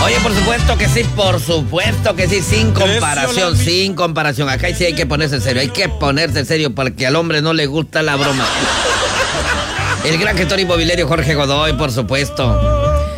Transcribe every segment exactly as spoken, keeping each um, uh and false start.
Oye, por supuesto que sí, por supuesto que sí, sin comparación, sin comparación. Acá sí hay que ponerse serio, hay que ponerse serio porque al hombre no le gusta la broma. El gran gestor inmobiliario Jorge Godoy, por supuesto.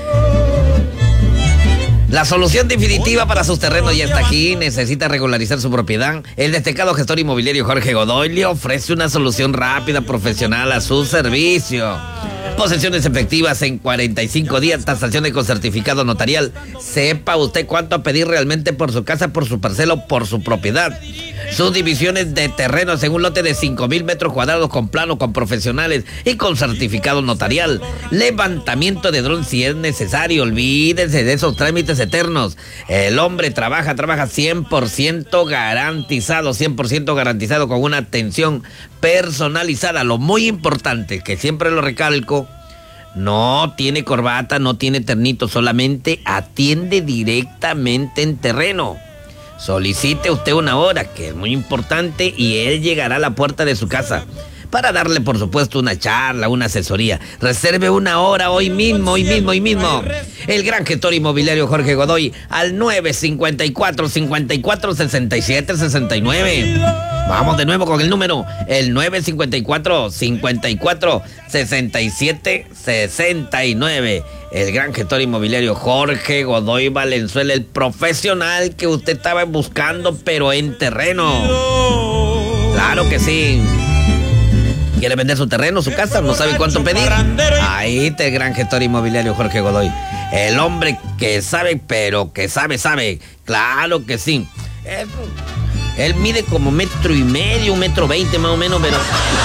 La solución definitiva para sus terrenos ya está aquí. Necesita regularizar su propiedad. El destacado gestor inmobiliario Jorge Godoy le ofrece una solución rápida, profesional a su servicio. Posesiones efectivas en cuarenta y cinco días, tasaciones con certificado notarial. Sepa usted cuánto pedir realmente por su casa, por su parcela o por su propiedad. Subdivisiones de terrenos en un lote de cinco mil metros cuadrados con plano, con profesionales y con certificado notarial. Levantamiento de dron si es necesario. Olvídense de esos trámites eternos. El hombre trabaja, trabaja cien por ciento garantizado, cien por ciento garantizado con una atención personalizada. Lo muy importante, que siempre lo recalco, no tiene corbata, no tiene ternito, solamente atiende directamente en terreno. Solicite usted una hora, que es muy importante, y él llegará a la puerta de su casa para darle, por supuesto, una charla, una asesoría. Reserve una hora hoy mismo, hoy mismo, hoy mismo. El gran gestor inmobiliario Jorge Godoy al nueve cincuenta y cuatro, cincuenta y cuatro, sesenta y siete, sesenta y nueve. Vamos de nuevo con el número, el nueve cincuenta y cuatro, cincuenta y cuatro, sesenta y siete, sesenta y nueve. El gran gestor inmobiliario Jorge Godoy Valenzuela, el profesional que usted estaba buscando, pero en terreno. Claro que sí. ¿Quiere vender su terreno, su casa? ¿No sabe cuánto pedir? Ahí está el gran gestor inmobiliario Jorge Godoy. El hombre que sabe, pero que sabe, sabe. Claro que sí. Él, él mide como metro y medio, un metro veinte más o menos, pero...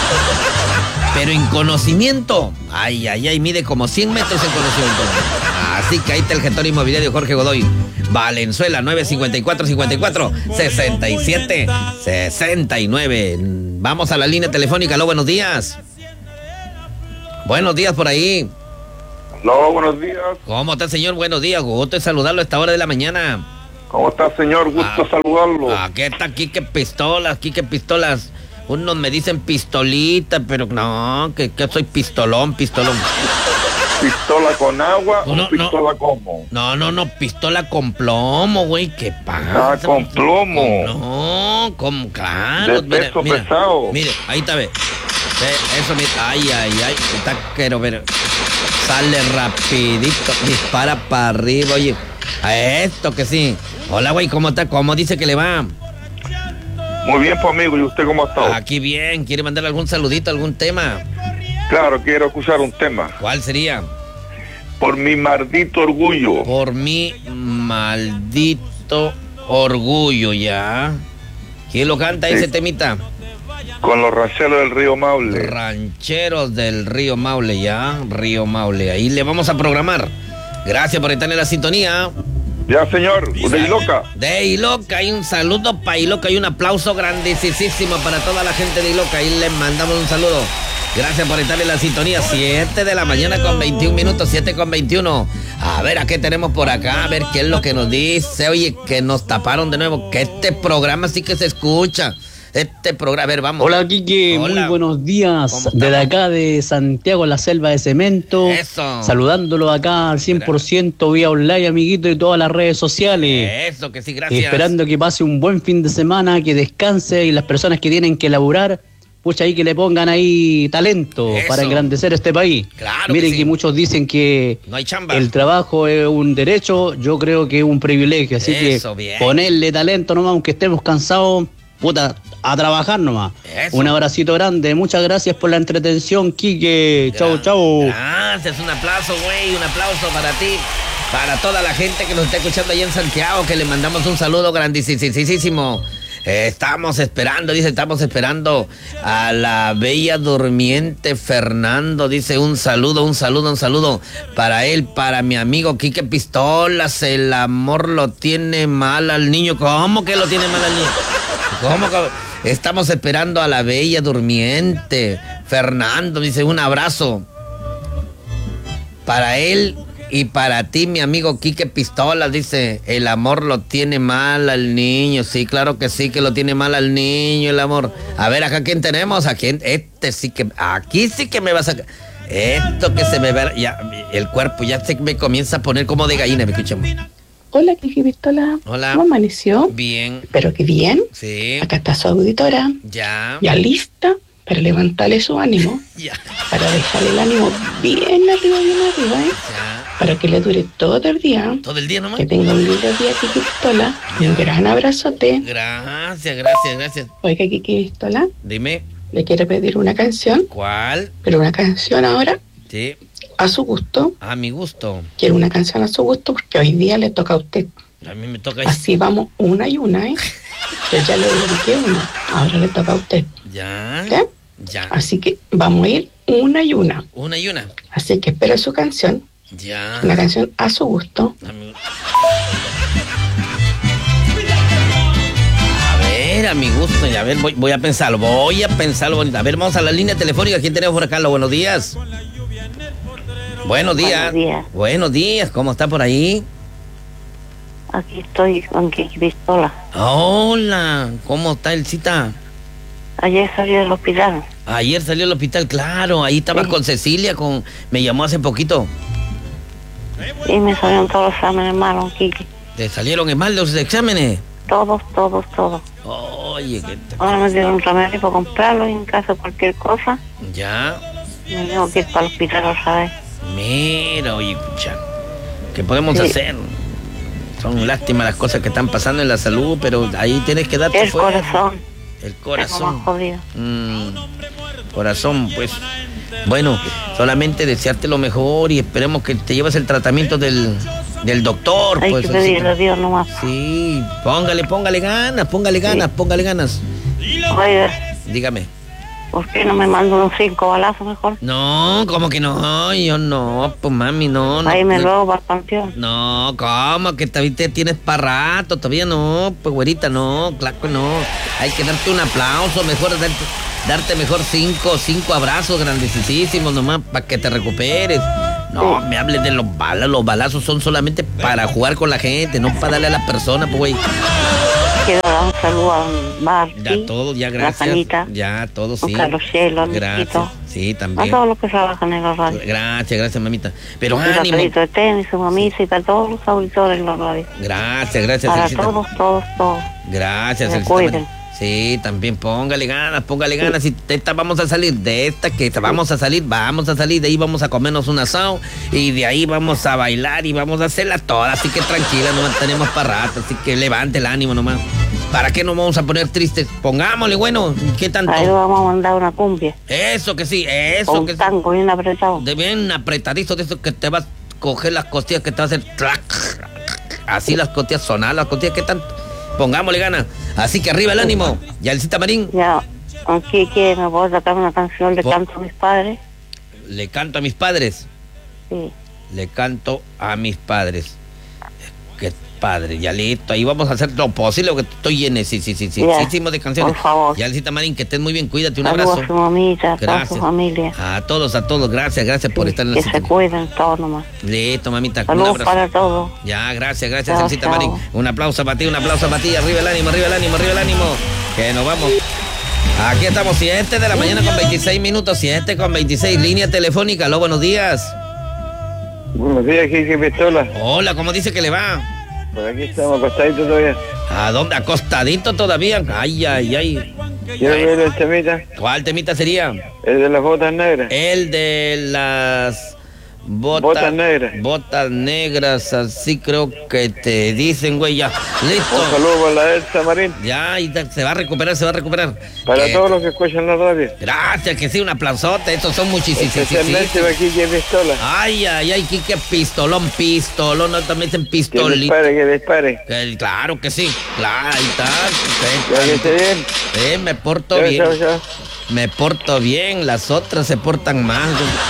Pero en conocimiento, ay, ay, ay, mide como cien metros en conocimiento. Así que ahí está el gestor inmobiliario Jorge Godoy Valenzuela, nueve cincuenta y cuatro, cincuenta y cuatro, sesenta y siete, sesenta y nueve. Vamos a la línea telefónica. Aló, buenos días. Buenos días por ahí. Aló, buenos días. ¿Cómo está, señor? Buenos días, gusto de saludarlo a esta hora de la mañana. ¿Cómo está, señor? Gusto ah, saludarlo. Aquí está, aquí que pistolas, aquí que pistolas. Unos me dicen pistolita, pero no, que, que soy pistolón, pistolón. ¿Pistola con agua no, o pistola no, como? No, no, no, pistola con plomo, güey, ¿qué pasa? Ah, con plomo. No, con, claro. De peso mira, pesado. Mire, mire, ahí está, ve. Eso, mira, ay, ay, ay, está, quiero ver. Sale rapidito, dispara para arriba, oye. A esto que sí. Hola, güey, ¿cómo está? ¿Cómo dice que le va? Muy bien, pues, amigo. ¿Y usted cómo ha estado? Aquí bien. ¿Quiere mandar algún saludito, algún tema? Claro, quiero escuchar un tema. ¿Cuál sería? Por mi maldito orgullo. Por mi maldito orgullo, ya. ¿Quién lo canta sí. ese temita? Con los rancheros del río Maule. Rancheros del río Maule, ya. Río Maule. Ahí le vamos a programar. Gracias por estar en la sintonía. Ya, señor, de Iloca. De Iloca, y un saludo para Iloca y un aplauso grandísimo para toda la gente de Iloca. Ahí les mandamos un saludo. Gracias por estar en la sintonía. siete de la mañana con veintiún minutos, siete con veintiuno. A ver, ¿a qué tenemos por acá? A ver qué es lo que nos dice. Oye, que nos taparon de nuevo. Que este programa sí que se escucha. Este programa, a ver, vamos. Hola, Quique, Hola. Muy buenos días. Desde acá de Santiago, la selva de cemento. Eso. Saludándolo acá al cien por ciento vía online, amiguito, y todas las redes sociales. Eso, que sí, gracias. Y esperando que pase un buen fin de semana, que descanse, y las personas que tienen que laburar, pucha, ahí que le pongan ahí talento Eso. Para engrandecer este país. Claro. Miren que, sí. que muchos dicen que no hay chamba. El trabajo es un derecho, yo creo que es un privilegio. Así Eso, que bien. Ponerle talento nomás, aunque estemos cansados. Puta, a trabajar nomás. Eso. Un abracito grande. Muchas gracias por la entretención, Quique. Chau, chau. Gracias, un aplauso, güey. Un aplauso para ti. Para toda la gente que nos está escuchando allá en Santiago, que le mandamos un saludo grandísimo. Eh, estamos esperando, dice, estamos esperando a la bella durmiente Fernando. Dice, un saludo, un saludo, un saludo para él, para mi amigo Quique Pistolas. El amor lo tiene mal al niño. ¿Cómo que lo tiene mal al niño? ¿Cómo que? Estamos esperando a la bella durmiente Fernando. Dice, un abrazo para él y para ti, mi amigo Quique Pistolas. Dice, el amor lo tiene mal al niño. Sí, claro que sí, que lo tiene mal al niño el amor. A ver, acá quién tenemos. Aquí, este sí que, aquí sí que me va a sacar. Esto que se me ve, ya, el cuerpo ya se me comienza a poner como de gallina, me escuchamos. Hola, Kiki Pistola. Hola. ¿Cómo amaneció? Bien. Pero que bien. Sí. Acá está su auditora. Ya. Ya lista para levantarle su ánimo. Ya. Para dejarle el ánimo bien arriba, bien arriba, ¿eh? Ya. Para que le dure todo el día. ¿Todo el día nomás? Que tenga un lindo día, Kiki Pistola. Y un gran abrazote. Gracias, gracias, gracias. Oiga, Kiki Pistola, Dime, le quiero pedir una canción. ¿cuál? Pero una canción ahora Sí. a su gusto. A mi gusto. Quiero una canción a su gusto porque hoy día le toca a usted. A mí me toca... Así vamos una y una, ¿eh? Yo ya le dediqué una, ahora le toca a usted. Ya. ¿Qué? Ya. Así que vamos a ir una y una. Una y una. Así que espera su canción, Ya. una canción a su gusto. A mi... A ver, a mi gusto. Y a ver, voy, voy a pensarlo. Voy a pensarlo bonito. A ver, vamos a la línea telefónica. ¿Quién tenemos por acá? Los buenos días. Buenos días. Buenos días. Buenos días. ¿Cómo está por ahí? Aquí estoy con Kiki Pistola. Hola. ¿Cómo está el cita? Ayer salí del hospital. Ayer salió al hospital, claro. Ahí estaba Sí. con Cecilia, con me llamó hace poquito. Y me salieron todos los exámenes malos, Kiki. ¿Te salieron en mal los exámenes? Todos, todos, todos. Oye, que te... Ahora me dieron un remedio para comprarlo y en caso de cualquier cosa Ya. me tengo que ir para el hospital otra vez. Mira, oye, escucha. ¿Qué podemos Sí. hacer? Son lástimas las cosas que están pasando en la salud, pero ahí tienes que darte El fuerza. corazón. El Es lo corazón. más jodido. Mm, corazón, pues. Bueno, solamente desearte lo mejor y esperemos que te lleves el tratamiento del, del doctor. Hay pues, que pedirle a así Dios nomás. que- Sí, póngale, póngale ganas, póngale ganas, póngale ganas. Oiga, Dígame. ¿por qué no me mandan unos cinco balazos mejor? No, ¿cómo que no? Yo no, pues mami, no. no Ahí me no. luego para el panteón. No, ¿cómo? Que todavía te tienes para rato, todavía no, pues güerita, no, claro que no. Hay que darte un aplauso, mejor darte, darte mejor cinco, cinco abrazos grandísimos nomás para que te recuperes. No, me hables de los balas, los balazos son solamente para jugar con la gente, no para darle a las personas, pues güey. Quiero dar un saludo a Marti, Ya todo, ya a gracias. Sanita, Ya todo, a sí. Carlos Cielo, a Gracias. Luisito, Sí, a también. todos los que trabajan en la radio. Gracias, gracias, mamita. Pero Y ánimo. Rafaelito de tenis, su mamita y para todos los auditores en la radio. Gracias, gracias, Para Celcita. todos, todos, todos. Gracias, Se Celcita. cuiden. Sí, también póngale ganas, póngale ganas. Si de esta vamos a salir, de esta que vamos a salir, vamos a salir, de ahí vamos a comernos un asado y de ahí vamos a bailar y vamos a hacerla toda. Así que tranquila, nomás tenemos para rato, así que levante el ánimo nomás. ¿Para qué nos vamos a poner tristes? Pongámosle, bueno, ¿qué tanto? Ahí lo vamos a mandar una cumbia. Eso que sí, eso O un que sí. tango bien apretado. De bien apretadito, de eso que te vas a coger las costillas, que te va a hacer trac, así las costillas, sonar las costillas, ¿qué tanto? Pongámosle ganas. Así que arriba el ánimo. Y al Cita Marín, Ya, aunque que me puedo sacar una canción de Po- canto a mis padres. le canto a mis padres. Sí. Le canto a mis padres. Qué padre, ya listo. Ahí vamos a hacer lo posible, porque estoy en sí, sí, sí, sí, Ya, sí, hicimos de canciones. por favor. Ya, Cita Marín, que estés muy bien, cuídate, un Saludos abrazo. a su mamita, a toda Gracias. su familia. A todos, a todos, gracias, gracias por Sí, estar en la que se sintonía. cuiden todos nomás. Listo, mamita, un Saludos abrazo. para todos. Ya, gracias, gracias, Chao, Cita chao. Marín. Un aplauso para ti, un aplauso para ti. Arriba el ánimo, arriba el ánimo, arriba el ánimo. Que nos vamos. Aquí estamos, siete de la mañana con veintiséis minutos, siete con veintiséis, línea telefónica. Aló, buenos días. Buenos días, Kiki Pistola. Hola, ¿cómo dice que le va? Por aquí estamos acostaditos todavía. ¿A dónde? ¿Acostadito todavía? Ay, ay, ay. Quiero ver el temita, ¿Cuál temita sería? el de las botas negras. El de las botas, Botas negras. Botas negras, así creo que te dicen, güey, ya. Listo. Un saludo para la Elsa Marín. Ya, y te- se va a recuperar, se va a recuperar. Para Que- todos los que escuchan la radio. Gracias, que sí, un aplausote. Estos son muchísimos. Especialmente para Kiki Pistola. Ay, ay, ay, Kike, pistolón, pistolón, no también dicen Que pistolito. dispare, que dispare. Que- Claro que sí, claro, ahí está. Ya que esté bien. Eh, me porto Chao, bien. chao, chao. Me porto bien, las otras se portan mal.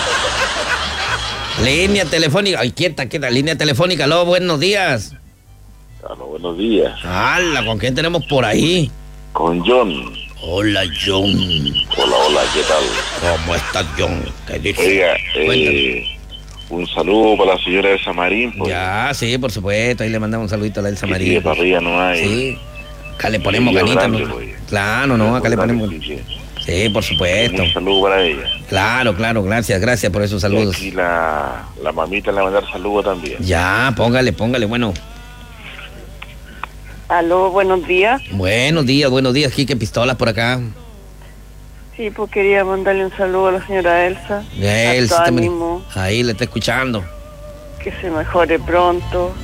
Línea telefónica. Ay, quieta, quieta. Línea telefónica. Aló, buenos días. Aló, buenos días. Hala, ¿con quién tenemos por ahí? Con John. Hola, John. Hola, hola, ¿qué tal? ¿Cómo estás, John? ¿Qué dices? Oiga, Cuéntame. eh, un saludo para la señora Elsa Marín. Pues. Ya, sí, por supuesto. Ahí le mandamos un saludito a la Elsa Que María. sigue para arriba no hay. Sí. Acá le ponemos Sí, ganita, grande, ¿no? pues. Claro, no, acá le ponemos. Sí, sí. Sí, por supuesto. Un saludo para ella. Claro, claro, gracias, gracias por esos Y saludos. aquí la, la mamita le va a mandar saludo también. Ya, póngale, póngale, bueno. Aló, buenos días. Buenos días, buenos días, Quique Pistolas por acá. Sí, pues quería mandarle un saludo a la señora Elsa. Elsa, Harto ánimo, ahí le está escuchando. que se mejore pronto.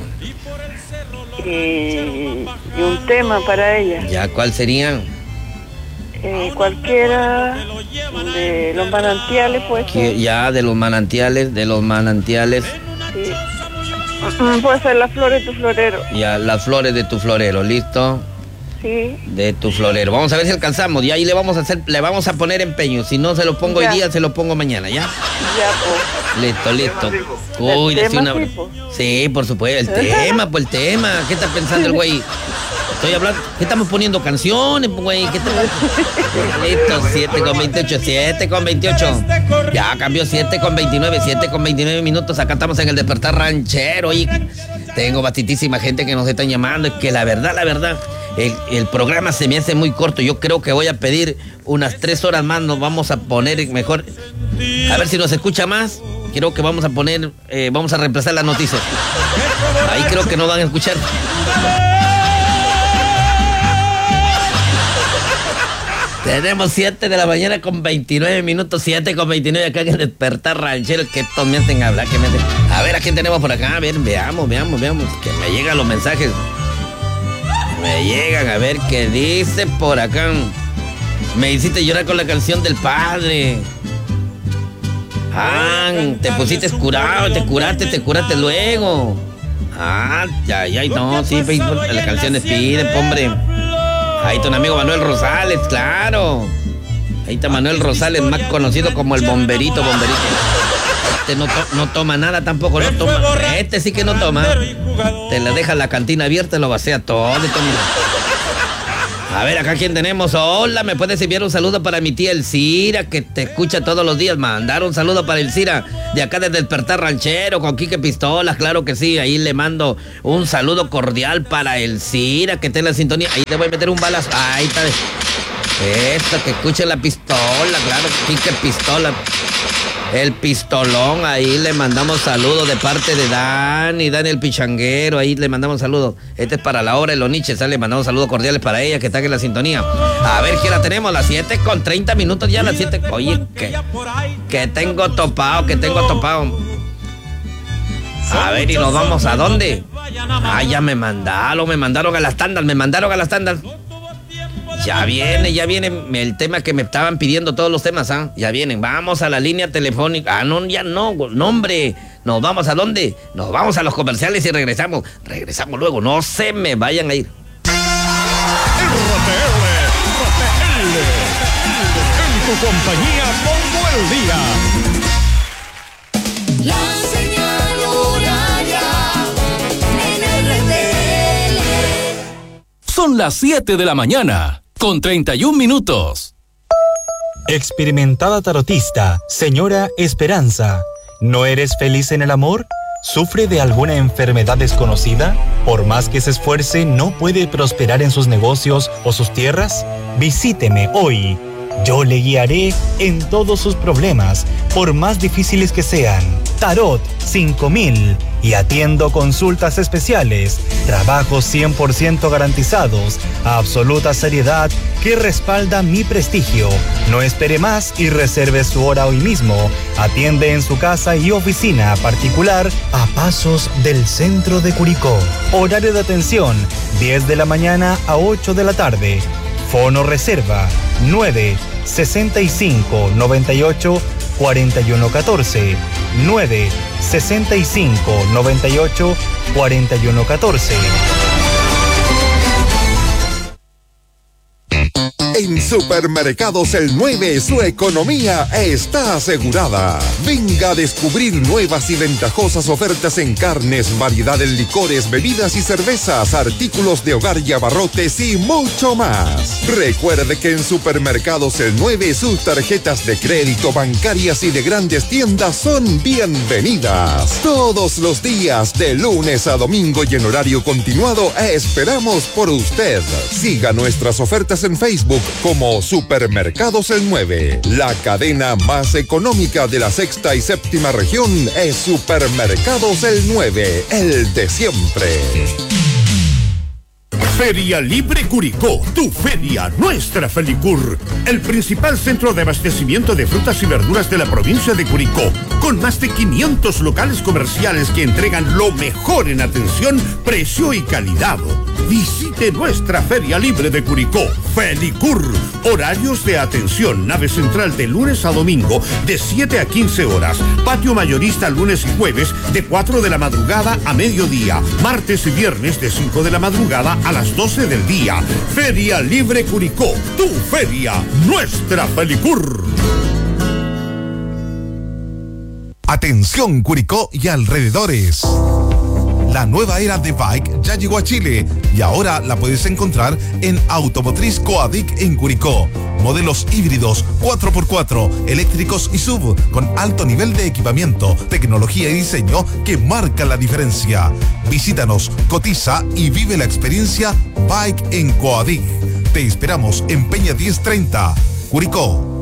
Y, y un tema para ella. ¿Ya cuál sería? Eh, cualquiera de los manantiales, pues. Que ya de los manantiales, de los manantiales. Sí. Puede ser las flores de tu florero. Ya, las flores de tu florero, ¿listo? Sí. De tu florero. Vamos a ver si alcanzamos. Y ahí le vamos a hacer, le vamos a poner empeño. Si no se lo pongo Ya. hoy día, se lo pongo mañana, ¿ya? Ya, pues. Listo, listo. ¿El Cuídese tema, una. sí, po? Sí, por supuesto. El tema, pues el tema. ¿Qué está pensando el güey? Estoy hablando. ¿Qué estamos poniendo canciones, pues, güey? ¿Qué está... Listo, siete con veintiocho, siete con veintiocho. Ya cambió siete con veintinueve, siete con veintinueve minutos. Acá estamos en el Despertar Ranchero. Y tengo bastantísima gente que nos están llamando. Es que la verdad, la verdad, el, el programa se me hace muy corto. Yo creo que voy a pedir unas tres horas más. Nos vamos a poner mejor. A ver si nos escucha más. Creo que vamos a poner, eh, vamos a reemplazar las noticias. Ahí creo que no van a escuchar. Tenemos siete de la mañana con veintinueve minutos, siete con veintinueve acá en el Despertar Ranchero. Que estos me hacen hablar, que me hacen... A ver, ¿a quién tenemos por acá? A ver, veamos, veamos, veamos. Que me llegan los mensajes. Me llegan, a ver qué dice por acá. Me hiciste llorar con la canción del padre. Ah, te pusiste curado, te curaste, te curaste luego. Ah, ya, ya, no, sí, Facebook, las canciones piden, hombre. Ahí está un amigo Manuel Rosales, claro. Ahí está Manuel Rosales, más conocido como el bomberito, bomberito. Este no, to no toma nada tampoco, no toma. Este sí que no toma. Te la deja la cantina abierta y lo vacía todo. A ver, acá quién tenemos. Hola, ¿me puedes enviar un saludo para mi tía Elcira, que te escucha todos los días? Mandar un saludo para Elcira, de acá desde el Despertar Ranchero, con Quique Pistolas, claro que sí. Ahí le mando un saludo cordial para Elcira, que esté en la sintonía. Ahí te voy a meter un balazo. Ahí está. Esto, que escuche la pistola, claro, Quique Pistola. El pistolón, ahí le mandamos saludos de parte de Dani, Dani el pichanguero, ahí le mandamos saludos. Este es para la hora de los niches, le mandamos saludos cordiales para ella, que está en la sintonía. A ver, ¿qué la tenemos? Las siete con treinta minutos ya, las siete. Oye, que, que tengo topado, que tengo topado. A ver, ¿y nos vamos a dónde? Ah, ya me mandaron, me mandaron a las tandas, me mandaron a las tandas. Ya viene, ya viene el tema que me estaban pidiendo, todos los temas, ¿ah? Ya vienen, vamos a la línea telefónica. Ah, no, ya no, no, hombre. ¿Nos vamos a dónde? Nos vamos a los comerciales y regresamos. Regresamos luego, no se me vayan a ir. R T L, R T L, en tu compañía todo el día. La señal horaria en R T L. Son las siete de la mañana. Con treinta y un minutos. Experimentada tarotista, señora Esperanza, ¿no eres feliz en el amor? ¿Sufre de alguna enfermedad desconocida? Por más que se esfuerce, ¿no puede prosperar en sus negocios o sus tierras? Visíteme hoy. Yo le guiaré en todos sus problemas, por más difíciles que sean. Tarot cinco mil y atiendo consultas especiales, trabajos cien por ciento garantizados, absoluta seriedad que respalda mi prestigio. No espere más y reserve su hora hoy mismo. Atiende en su casa y oficina particular a pasos del centro de Curicó. Horario de atención diez de la mañana a ocho de la tarde. Fono reserva nueve sesenta y cinco noventa y ocho cuarenta y uno catorce, nueve sesenta y cinco noventa y ocho cuarenta y uno catorce. En Supermercados El nueve, su economía está asegurada. Venga a descubrir nuevas y ventajosas ofertas en carnes, variedad en licores, bebidas y cervezas, artículos de hogar y abarrotes y mucho más. Recuerde que en Supermercados El nueve sus tarjetas de crédito, bancarias y de grandes tiendas son bienvenidas. Todos los días, de lunes a domingo y en horario continuado, esperamos por usted. Siga nuestras ofertas en Facebook como Supermercados El nueve. La cadena más económica de la sexta y séptima región es Supermercados El nueve, el de siempre. Feria Libre Curicó, tu feria, nuestra Felicur. El principal centro de abastecimiento de frutas y verduras de la provincia de Curicó, con más de quinientos locales comerciales que entregan lo mejor en atención, precio y calidad. Visite nuestra Feria Libre de Curicó, Felicur. Horarios de atención, nave central de lunes a domingo de siete a quince horas, patio mayorista lunes y jueves de cuatro de la madrugada a mediodía, martes y viernes de cinco de la madrugada a las doce del día. Feria Libre Curicó, tu feria, nuestra Felicur. Atención Curicó y alrededores. La nueva era de bike ya llegó a Chile y ahora la puedes encontrar en Automotriz Coadic en Curicó. Modelos híbridos cuatro por cuatro, eléctricos y sub, con alto nivel de equipamiento, tecnología y diseño que marca la diferencia. Visítanos, cotiza y vive la experiencia Bike en Coadic. Te esperamos en Peña diez treinta, Curicó.